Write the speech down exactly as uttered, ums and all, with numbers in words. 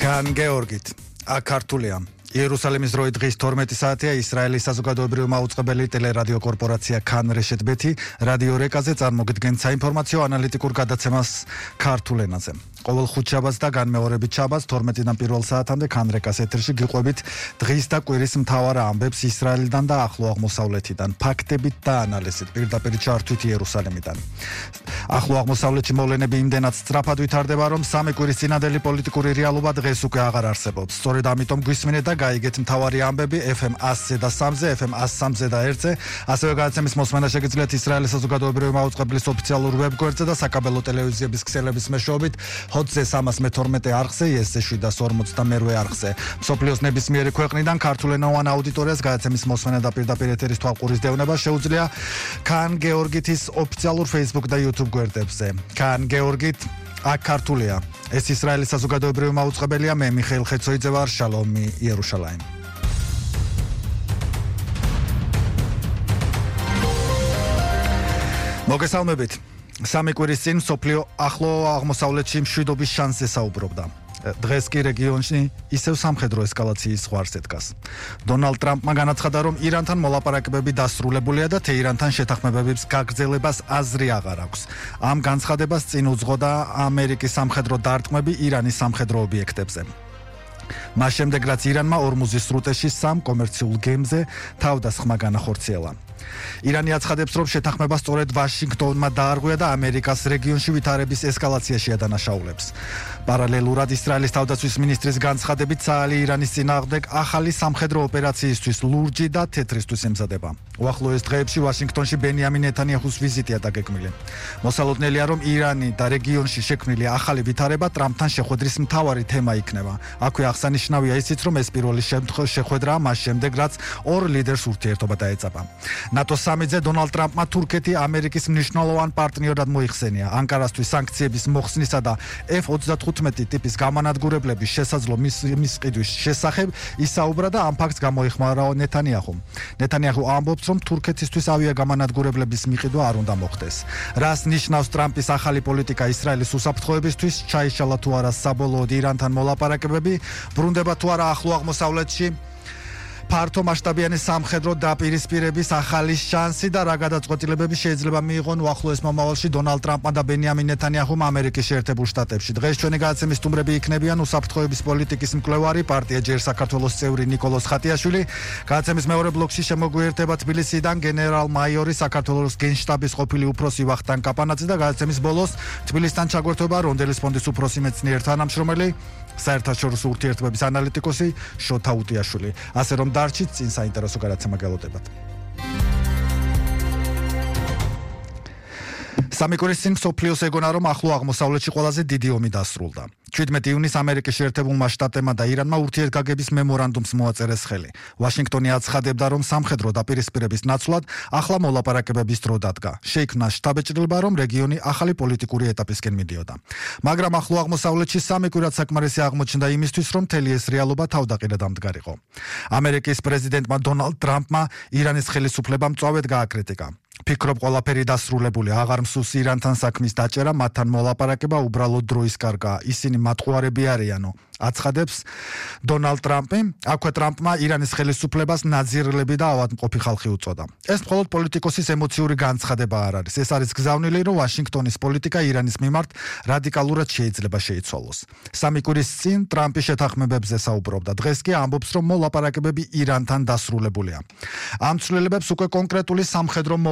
Khan Georgit, Akartulia. იერუსალიმის დროით დღის თორმეტი საათია ისრაელის საზოგადოებრივი მაუწყებელი ტელერადიო კორპორაცია Khan Reshet Bet-ი რადიო რეკაზე წარმოგიდგენთ საინფორმაციო ანალიტიკურ გადაცემას ქართულ ენაზე. ყოველ ხუთშაბათს და განმეორებით შაბათს თორმეტიდან პირველ საათამდე Khan Rekas ეთერში გიყვებით დღის და კვირის მთავარ ამბებს ისრაელიდან და ახლო აღმოსავლეთიდან, ფაქტებით და ანალიზით, პირდაპირ ჩართვით იერუსალიმიდან. ახლო აღმოსავლეთში მოვლენები იმდენად სწრაფად ვითარდება, რომ სამი კვირის წინადელი პოლიტიკური რეალობა დღეს უკვე აღარ არსებობს. სწორედ ამიტომ გვისმინეთ და გაიგეთ მთავარი ამბები F M one hundred three-ზე, F M one hundred three-ზე და one-ზე, ასევე გადაცემის მოსმენა შეგიძლიათ ისრაელის საზოგადოებრივი მაუწყებლის ოფიციალურ ვებგვერდზე და საკაბელო ტელევიზიების ქსელების მეშვეობით hot-ზე სამას მეთორმეტე არხზე, yes-ზე შვიდას ორმოცდამერვე არხზე. მსოფლიოს ნებისმიერი ქვეყნიდან ქართულენოვან აუდიტორიას გადაცემის მოსმენა და პირდაპირ ეთერის თვალყურის დევნება შეუძლია Khan Georgit-ის ოფიციალურ Facebook და YouTube გვერდებზე. Khan Georgit Akartulia. ეს ისრაელის საზოგადოებრივი მაუწყებელია, მე მიხეილ ხეცოიძე ვარ, შალომი იერუშალაიმ. მოგესალმებით. სამი კვირის წინ მსოფლიო ახლო აღმოსავლეთში მშვიდობის შანსზე საუბრობდა. დღეს კი რეგიონში ისევ სამხედრო ესკალაციის ზღვარზე დგას. დონალდ ტრამპმა განაცხადა, რომ ირანთან მოლაპარაკებები დასრულებულია და თეირანთან შეთანხმებების გაგრძელებას აზრი აღარ აქვს. ამ განცხადებას წინ უძღოდა ამერიკის სამხედრო დარტყმები ირანის სამხედრო ობიექტებზე. მას შემდეგ, რაც ირანმა ორმუზის სრუტეში სამ კომერციულ გემზე თავდასხმა განახორციელა. ირანი აცხადებს, რომ შეთანხმება სწორედ ვაშინგტონმა დაარღვია და ამერიკას რეგიონში ვითარების ესკალაციაში ადანაშაულებს. პარალელურად ისრაელის თავდაცვის მინისტრის განცხადებით, წაალი ირანის წინააღმდეგ ახალი სამხედრო ოპერაციისთვის ლურჯი და თეთრისთვის ემზადება. უახლოეს დღეებში ვაშინგტონში ბენიამინ ნეთანიაჰუს ვიზიტია დაგეგმილი. მოსალოდნელია, რომ ირანი და რეგიონში შექმნილი ახალი ვითარება ტრამპთან შეხვედრის მთავარი თემა იქნება. აქვე აღსანიშნავია ისიც, რომ ეს პირველი შეხვედრაა მას შემდეგ, რაც ორ ლიდერს ურთიერთობა დაეწაბა. ნატოს სამიტზე დონალდ ტრამპმა თურქეთი ამერიკის მნიშვნელოვან პარტნიორად მოიხსენია. ანკარასთვის სანქციების მოხსნისა და F thirty-five ტიპის გამანადგურებლების შესაძლო მის ყიდვის შესახებ ისაუბრა და ამ ფაქტს გამოიხმარა ნეთანიაჰუმ. ნეთანიაჰუ ამბობს, რომ თურქეთისთვის ავიაგამანადგურებლების მიყიდვა არ უნდა მოხდეს. რას ნიშნავს ტრამპის ახალი პოლიტიკა ისრაელის უსაფრთხოებისთვის, ჩაიშალა თუ არა საბოლოოდ ირანთან მოლაპარაკებები, ბრუნდება თუ არა ახლო აღმოსავლეთში ფართო მასშტაბიანი სამხედრო დაპირისპირების ახალი შანსი და რა გადაწყვეტილებები შეიძლება მიიღონ უახლოეს მომავალში დონალდ ტრამპმა და ბენიამინ ნეთანიაჰუმ ამერიკის შეერთებულ შტატებში. დღეს ჩვენი გადაცემის სტუმრები იქნებიან უსაფრთხოების პოლიტიკის მკვლევარი, პარტია ჯერ საქართველოს წევრი ნიკოლოზ ხატიაშვილი. გადაცემის მეორე ბლოკში შემოგვიერთება თბილისიდან გენერალ-მაიორი, საქართველოს გენშტაბის ყოფილი უფროსი ვახტანგ კაპანაძე და გადაცემის ბოლოს თბილისთან ჩაგვერთვება რონდელის ფონდის უფროსი მეცნიერ თანამშრომელი, საერთაშორისო ურთიერთობების ანალიტიკოსი შოთა უტიაშვილი. ასე რომ დარჩით, წინ საინტერესო გადაცემა გელოდებათ. სამი კვირის წინ მსოფლიოს ეგონა, რომ ახლო აღმოსავლეთში ყველაზე დიდი ომი დასრულდა. seventeen ივნისს ამერიკის შეერთებულმა შტატებმა და ირანმა ურთიერთგაგების მემორანდუმს მოაწერეს ხელი. ვაშინგტონი აცხადებდა, რომ სამხედრო დაპირისპირების ნაცვლად ახლა მოლაპარაკებების დრო დადგა. შეიქმნა შთაბეჭდილება, რომ რეგიონი ახალი პოლიტიკური ეტაპისკენ მიდიოდა. მაგრამ ახლო აღმოსავლეთში სამი კვირად საკმარისი აღმოჩნდა იმისთვის, რომ მთელი ეს რეალობა თავდაყირად ამდგარიყო. ამერიკის პრეზიდენტმა დონალდ ტრამპმა ირანის ხელისუფლებამ მწვავედ გააკრიტიკა. ფიქრობ ყველაფერი დასრულებული, აღარ მსურს ირანთან საქმის დაჭერა, მათთან მოლაპარაკება უბრალოდ დროის კარგაა. ისინი მატყუარები არიანო. აცხადებს დონალდ ტრამპი. აქვე ტრამპმა ირანის ხელისუფლებას ნაძირლები და ავადმყოფი ხალხი უწოდა. ეს მხოლოდ პოლიტიკოსის ემოციური განცხადება არ არის. ეს არის გზავნილი, რომ ვაშინგტონის პოლიტიკა ირანის მიმართ რადიკალურად შეიძლება შეიცვალოს. სამი კვირის წინ ტრამპი შეთანხმებებზე საუბრობდა. დღეს კი ამბობს, რომ მოლაპარაკებები ირანთან დასრულებულია. ამ ცვლილებებს უკვე კონკრეტული სამხედრო